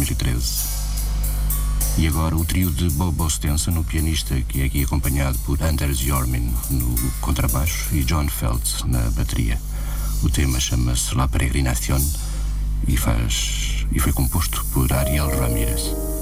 2013. E agora o trio de Bobo Stenson, no pianista, que é aqui acompanhado por Anders Jormin no contrabaixo e John Feltz na bateria. O tema chama-se La Peregrinación e foi composto por Ariel Ramírez.